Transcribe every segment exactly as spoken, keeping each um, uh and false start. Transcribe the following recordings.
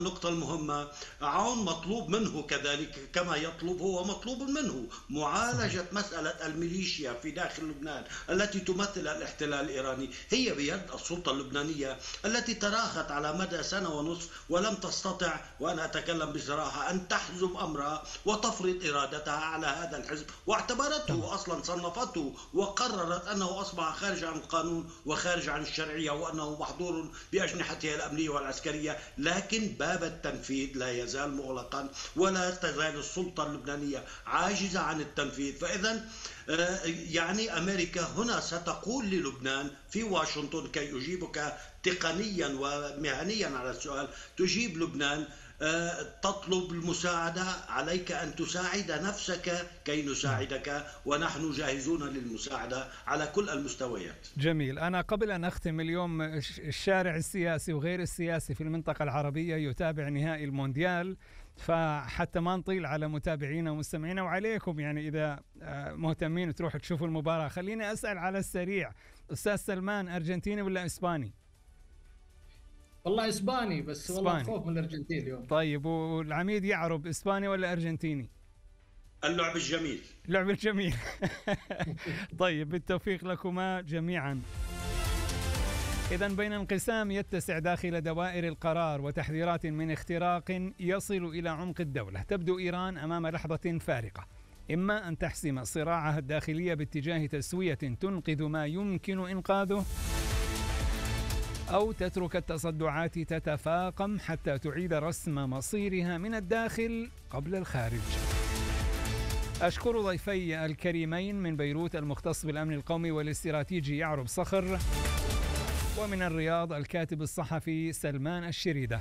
النقطة المهمة، عون مطلوب منه كذلك كما يطلب هو مطلوب منه معالجة صحيح. مسألة الميليشيا في داخل لبنان التي تمثل الاحتلال الإيراني. هي بيد السلطة اللبنانية التي تراخت على مدى سنة ونصف ولم تستطع، وأنا أتكلم بصراحة، أن تحزم أمرها وتفرض إرادتها على هذا الحزب، تمام. واعتبرته أصلا، صنفته وقررت أنه أصبح خارج عن القانون وخارج عن الشرعية وأنه محظور بأجنحتها الأمنية والعسكرية. لكن باب التنفيذ لا يزال مغلقا، ولا تزال السلطة اللبنانية عاجزة عن التنفيذ. فإذا يعني أمريكا هنا ستقول للبنان في واشنطن، كي أجيبك تقنيا ومهنيا على السؤال، تجيب لبنان تطلب المساعدة، عليك أن تساعد نفسك كي نعم. نساعدك، ونحن جاهزون للمساعدة على كل المستويات. جميل. أنا قبل أن أختم اليوم، الشارع السياسي وغير السياسي في المنطقة العربية يتابع نهائي المونديال، فحتى ما نطيل على متابعينا ومستمعينا وعليكم، يعني إذا مهتمين تروحوا تشوفوا المباراة، خليني أسأل على السريع، أستاذ سلمان، أرجنتيني ولا إسباني؟ والله اسباني، بس والله إسباني. بخوف من الارجنتين اليوم. طيب، والعميد يعرب، إسباني ولا أرجنتيني؟ اللعب الجميل. لعب الجميل. طيب، بالتوفيق لكما جميعا. إذن بين انقسام يتسع داخل دوائر القرار وتحذيرات من اختراق يصل إلى عمق الدولة، تبدو إيران أمام لحظة فارقة، إما أن تحسم صراعها الداخلي باتجاه تسوية تنقذ ما يمكن إنقاذه، أو تترك التصدعات تتفاقم حتى تعيد رسم مصيرها من الداخل قبل الخارج. أشكر ضيفي الكريمين من بيروت المختص بالأمن القومي والاستراتيجي يعرب صخر، ومن الرياض الكاتب الصحفي سلمان الشريدة.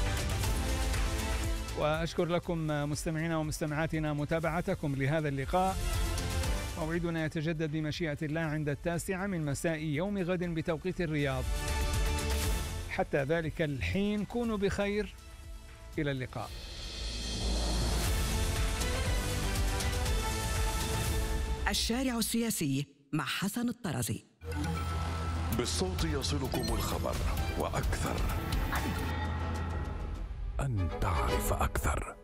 وأشكر لكم مستمعينا ومستمعاتنا متابعتكم لهذا اللقاء. موعدنا يتجدد بمشيئة الله عند التاسعة من مساء يوم غد بتوقيت الرياض. حتى ذلك الحين كونوا بخير، إلى اللقاء. الشارع السياسي مع حسن الطرزي. بالصوت يصلكم الخبر، وأكثر أن تعرف أكثر.